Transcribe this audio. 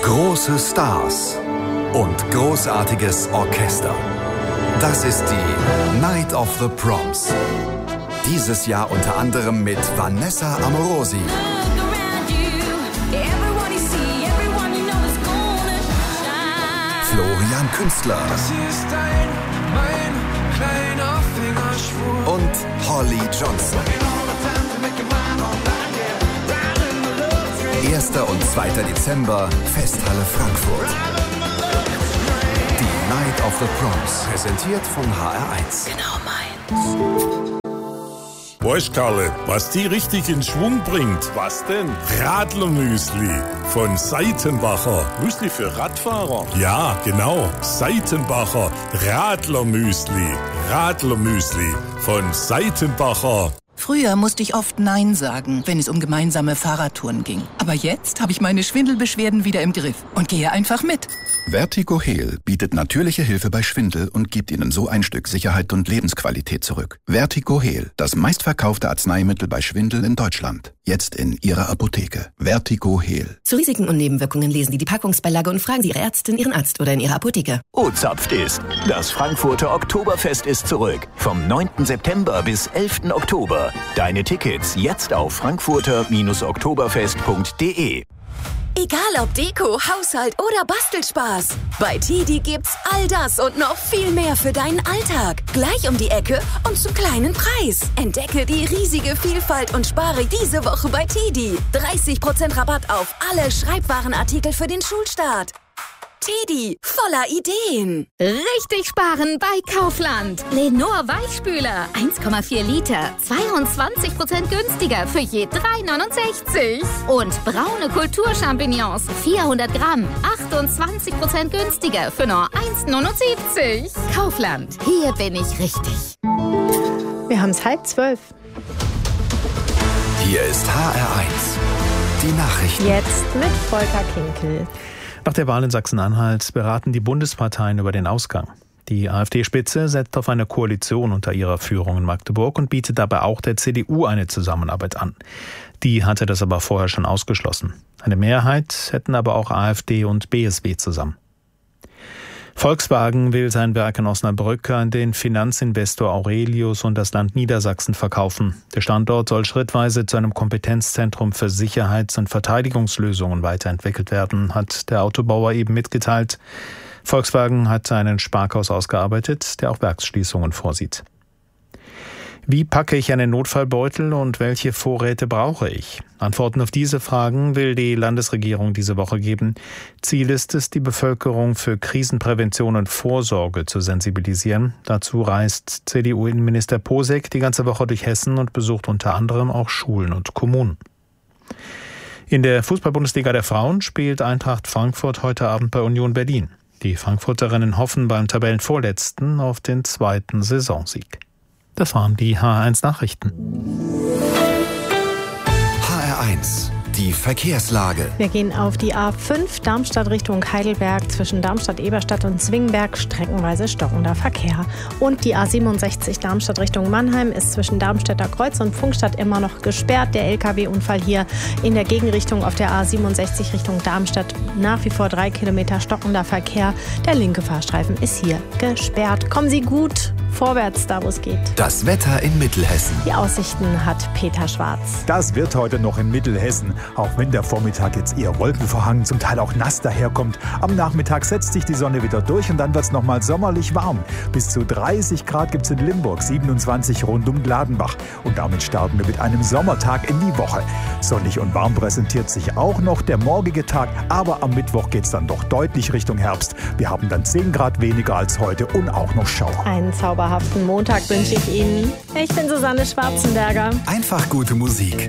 Große Stars und großartiges Orchester. Das ist die Night of the Proms. Dieses Jahr unter anderem mit Vanessa Amorosi, Florian Künstler und Holly Johnson. 1. und 2. Dezember, Festhalle Frankfurt. Die Night of the Proms, präsentiert von HR1. Genau meins. Weißt, Karle, was die richtig in Schwung bringt? Was denn? Radlermüsli von Seitenbacher. Müsli für Radfahrer? Ja, genau. Seitenbacher Radlermüsli. Radlermüsli von Seitenbacher. Früher musste ich oft Nein sagen, wenn es um gemeinsame Fahrradtouren ging. Aber jetzt habe ich meine Schwindelbeschwerden wieder im Griff und gehe einfach mit. Vertigo Heal bietet natürliche Hilfe bei Schwindel und gibt Ihnen so ein Stück Sicherheit und Lebensqualität zurück. Vertigo Heal, das meistverkaufte Arzneimittel bei Schwindel in Deutschland. Jetzt in Ihrer Apotheke. Vertigo Heal. Zu Risiken und Nebenwirkungen lesen Sie die Packungsbeilage und fragen Sie Ihre Ärztin, Ihren Arzt oder in Ihrer Apotheke. O-Zapft ist. Das Frankfurter Oktoberfest ist zurück. Vom 9. September bis 11. Oktober. Deine Tickets jetzt auf frankfurter-oktoberfest.de. Egal ob Deko, Haushalt oder Bastelspaß. Bei TEDi gibt's all das und noch viel mehr für deinen Alltag. Gleich um die Ecke und zum kleinen Preis. Entdecke die riesige Vielfalt und spare diese Woche bei TEDi. 30% Rabatt auf alle Schreibwarenartikel für den Schulstart. TEDi, voller Ideen. Richtig sparen bei Kaufland. Lenor Weichspüler, 1,4 Liter, 22% günstiger für je 3,69. Und braune Kulturchampignons, 400 Gramm, 28% günstiger für nur 1,79. Kaufland, hier bin ich richtig. Wir haben es 11:30. Hier ist HR1. Die Nachrichten. Jetzt mit Volker Kinkel. Nach der Wahl in Sachsen-Anhalt beraten die Bundesparteien über den Ausgang. Die AfD-Spitze setzt auf eine Koalition unter ihrer Führung in Magdeburg und bietet dabei auch der CDU eine Zusammenarbeit an. Die hatte das aber vorher schon ausgeschlossen. Eine Mehrheit hätten aber auch AfD und BSW zusammen. Volkswagen will sein Werk in Osnabrück an den Finanzinvestor Aurelius und das Land Niedersachsen verkaufen. Der Standort soll schrittweise zu einem Kompetenzzentrum für Sicherheits- und Verteidigungslösungen weiterentwickelt werden, hat der Autobauer eben mitgeteilt. Volkswagen hat einen Sparkurs ausgearbeitet, der auch Werksschließungen vorsieht. Wie packe ich einen Notfallbeutel und welche Vorräte brauche ich? Antworten auf diese Fragen will die Landesregierung diese Woche geben. Ziel ist es, die Bevölkerung für Krisenprävention und Vorsorge zu sensibilisieren. Dazu reist CDU-Innenminister Posek die ganze Woche durch Hessen und besucht unter anderem auch Schulen und Kommunen. In der Fußball-Bundesliga der Frauen spielt Eintracht Frankfurt heute Abend bei Union Berlin. Die Frankfurterinnen hoffen beim Tabellenvorletzten auf den 2. Saisonsieg. Das waren die HR1 Nachrichten. HR1, die Verkehrslage. Wir gehen auf die A5 Darmstadt Richtung Heidelberg. Zwischen Darmstadt-Eberstadt und Zwingberg streckenweise stockender Verkehr. Und die A67 Darmstadt Richtung Mannheim ist zwischen Darmstädter Kreuz und Pfungstadt immer noch gesperrt. Der LKW-Unfall hier in der Gegenrichtung auf der A67 Richtung Darmstadt. Nach wie vor 3 Kilometer stockender Verkehr. Der linke Fahrstreifen ist hier gesperrt. Kommen Sie gut vorwärts, da wo es geht. Das Wetter in Mittelhessen. Die Aussichten hat Peter Schwarz. Das wird heute noch in Mittelhessen, auch wenn der Vormittag jetzt eher wolkenverhangen, zum Teil auch nass daherkommt. Am Nachmittag setzt sich die Sonne wieder durch und dann wird es nochmal sommerlich warm. Bis zu 30 Grad gibt es in Limburg, 27 rund um Gladenbach. Und damit starten wir mit einem Sommertag in die Woche. Sonnig und warm präsentiert sich auch noch der morgige Tag, aber am Mittwoch geht es dann doch deutlich Richtung Herbst. Wir haben dann 10 Grad weniger als heute und auch noch Schauer. Einen zauberhaften Montag wünsche ich Ihnen. Ich bin Susanne Schwarzenberger. Einfach gute Musik